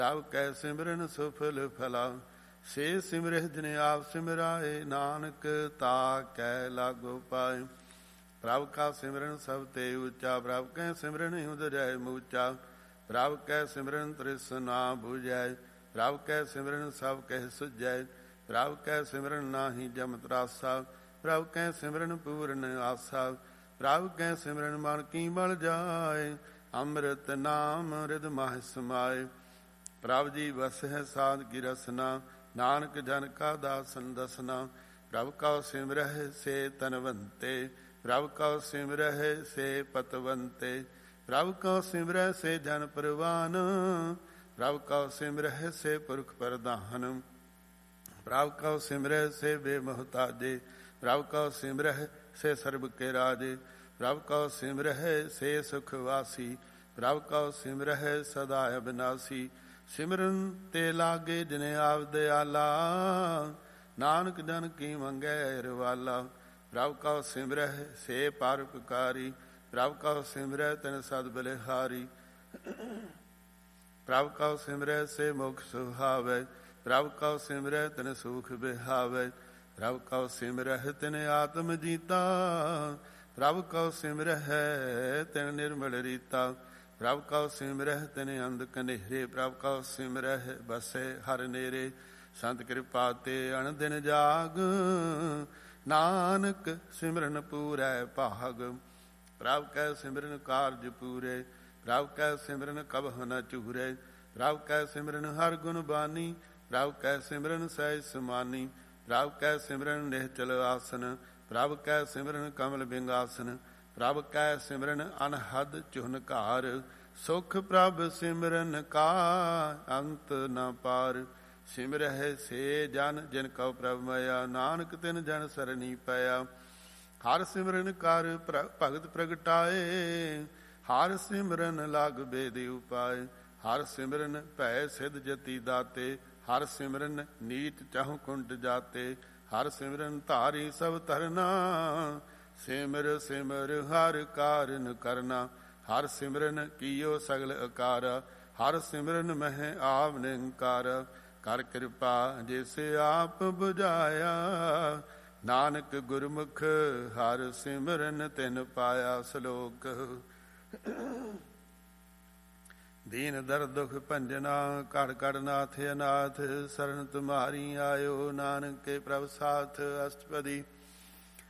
ਪ੍ਰਭ ਕੈ ਸਿਮਰਨ ਸੁਫਲ ਫਲਾ। ਸੇ ਸਿਮਰਿ ਜਿਨੇ ਆਪ ਸਿਮਰਾਏ, ਨਾਨਕ ਤਾ ਕੈ ਲਾਗੋ ਪਾਏ। ਪ੍ਰਭ ਕਾ ਸਿਮਰਨ ਸਭ ਤੇ ਉੱਚਾ, ਪ੍ਰਭ ਕੈ ਸਿਮਰਨ ਉਦਰੈ ਮੂਚਾ। ਪ੍ਰਭ ਕੈ ਸਿਮਰਨ ਤ੍ਰਿਸਨਾ ਬੁਝੈ, ਪ੍ਰਭ ਕੈ ਸਿਮਰਨ ਸਭ ਕਹਿ ਸੁਝੈ। ਪ੍ਰਭ ਕੈ ਸਿਮਰਨ ਨਾਹੀ ਜਮ ਤਰਾਸਾ, ਪ੍ਰਭ ਕੈ ਸਿਮਰਨ ਪੂਰਨ ਆਸਾ। ਪ੍ਰਭ ਕੈ ਸਿਮਰਨ ਮਨ ਕੀ ਬਲ ਜਾਏ, ਅੰਮ੍ਰਿਤ ਨਾਮ ਰਿਦ ਮਾਹਿ ਸਮਾਏ। ਪ੍ਰਭ ਜੀ ਵਸਹਿ ਸਾਧ ਕੀ ਰਸਨਾ, ਨਾਨਕ ਜਨ ਕਾ ਦਾਸਨ ਦਸਨਾ। ਪ੍ਰਭ ਕਉ ਸਿਮਰਹਿ ਸੇ ਤਨਵੰਤੇ, ਪ੍ਰਭ ਕਉ ਸਿਮਰਹਿ ਸੇ ਪਤਵੰਤੇ। ਪ੍ਰਭ ਕਉ ਸਿਮਰਹਿ ਸੇ ਜਨ ਪਰਵਾਨ, ਪ੍ਰਭ ਕਉ ਸਿਮਰਹਿ ਸੇ ਪੁਰਖ ਪ੍ਰਧਾਨ। ਪ੍ਰਭ ਕਉ ਸਿਮਰਹਿ ਸੇ ਬੇਮੁਹਤਾਜੇ, ਪ੍ਰਭ ਕਉ ਸਿਮਰਹਿ ਸੇ ਸਰਬ ਕੇ ਰਾਜੇ। ਪ੍ਰਭ ਕਉ ਸਿਮਰਹਿ ਸੇ ਸੁਖ ਵਾਸੀ, ਪ੍ਰਭ ਕਉ ਸਿਮਰਹਿ ਸਦਾ ਅਬਿਨਾਸੀ। ਸਿਮਰਨ ਤੇ ਲਾਗੇ ਜਿਨੇ ਆਪ ਦਿਆਲਾ, ਨਾਨਕ ਜਨ ਕੀ ਮੰਗੈ ਰਵਾਲਾ। ਪ੍ਰਭ ਕਉ ਸਿਮਰਹਿ ਸੇ ਪਰਉਪਕਾਰੀ, ਪ੍ਰਭ ਕਉ ਸਿਮਰਹਿ ਤਿਨ ਸਦ ਬਲਿਹਾਰੀ। ਪ੍ਰਭ ਕਉ ਸਿਮਰਹਿ ਸੇ ਮੁਖ ਸੁਹਾਵੈ, ਪ੍ਰਭ ਕਉ ਸਿਮਰਹਿ ਤਿਨ ਸੁਖ ਬਿਹਾਵੈ। ਪ੍ਰਭ ਕਉ ਸਿਮਰਹਿ ਤਿਨ ਆਤਮ ਜੀਤਾ, ਪ੍ਰਭ ਕਉ ਸਿਮਰਹਿ ਤਿਨ ਨਿਰਮਲ ਰੀਤਾ। ਪ੍ਰਭ ਕਉ ਸਿਮਰਹਿ ਤਿਨ ਅੰਧ ਕਨੇਰੇ, ਪ੍ਰਭ ਕਉ ਸਿਮਰਹਿ ਬਸੈ ਹਰ ਨੇਰੇ। ਸੰਤ ਕਿਰਪਾ ਤੇ ਅਣ ਦਿਨ ਜਾਗ, ਨਾਨਕ ਸਿਮਰਨ ਪੂਰੈ ਭਾਗ। ਪ੍ਰਭ ਕੈ ਸਿਮਰਨ ਕਾਰਜ ਪੂਰੇ, ਪ੍ਰਭ ਕੈ ਸਿਮਰਨ ਕਬਹੁ ਨ ਚੂਰੇ। ਪ੍ਰਭ ਕੈ ਸਿਮਰਨ ਹਰ ਗੁਣ ਬਾਨੀ, ਪ੍ਰਭ ਕੈ ਸਿਮਰਨ ਸਹਿਜ ਸਮਾਨੀ। ਪ੍ਰਭ ਕੈ ਸਿਮਰਨ ਨਿਹਚਲ ਆਸਨ, ਪ੍ਰਭ ਕੈ ਸਿਮਰਨ ਕਮਲ ਬਿੰਗਾਸਨ। ਪ੍ਰਭ ਕੈ ਸਿਮਰਨ ਅਨਹਦ ਚੁਹਨਕਾਰ, ਸੁਖ ਪ੍ਰਭ ਸਿਮਰਨ ਕਾ ਅੰਤ ਨ ਪਾਰ। ਸਿਮਰਹਿ ਸੇ ਜਨ ਜਿਨ ਕਉ ਪ੍ਰਭ ਮਇਆ, ਨਾਨਕ ਤਿਨ ਜਨ ਸਰਣੀ ਪਇਆ। ਹਰ ਸਿਮਰਨ ਕਰ ਭਗਤ ਪ੍ਰਗਟਾਏ, ਹਰ ਸਿਮਰਨ ਲਗ ਬੇਦੀ ਉਪਾਏ। ਹਰ ਸਿਮਰਨ ਭੈ ਸਿਧ ਜਤੀ ਦਾਤੇ, ਹਰ ਸਿਮਰਨ ਨੀਚ ਚਾਹੁ ਕੁੰਟ ਜਾਤੇ। ਹਰ ਸਿਮਰਨ ਧਾਰੀ ਸਭ ਧਰਨਾ, ਸਿਮਰ ਸਿਮਰ ਹਰ ਕਾਰਨ ਕਰਨਾ। ਹਰ ਸਿਮਰਨ ਕੀਓ ਸਗਲ ਅਕਾਰਾ, ਹਰ ਸਿਮਰਨ ਮਹਿ ਆਵ ਨਿੰਕਾਰ। ਕਰ ਕਿਰਪਾ ਜਿਸ ਆਪ ਬੁਝਾਇਆ, ਨਾਨਕ ਗੁਰਮੁਖ ਹਰ ਸਿਮਰਨ ਤਿਨ ਪਾਇਆ। ਸ਼ਲੋਕ। ਦੀਨ ਦਰਦ ਦੁਖ ਭੰਜਨਾ, ਘੜ ਘੜ ਨਾਥ ਅਨਾਥ। ਸਰਨ ਤੁਮਾਰੀ ਆਇਓ, ਨਾਨਕ ਕੇ ਪ੍ਰਭ ਸਾਥ। ਅਸ਼ਟਪਦੀ।